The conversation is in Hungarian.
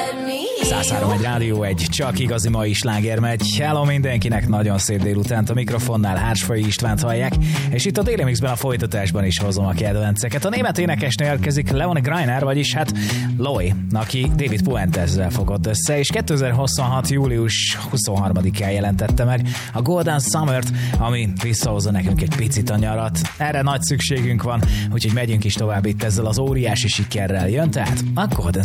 103 egy Rádió 1, csak igazi mai sláger megy. Hello mindenkinek, nagyon szép délutánt, a mikrofonnál Hársfai Istvánt hallják, és itt a Daily Mixben a folytatásban is hozom a kedvenceket. A német énekesnél érkezik Leonie Greiner, vagyis hát Loy, aki David Puentezzel fogott össze, és 2026. július 23-án jelentette meg a Golden Summer-t, ami visszahozza nekünk egy picit a nyarat. Erre nagy szükségünk van, úgyhogy megyünk is tovább itt ezzel az óriási sikerrel. Jön tehát a Golden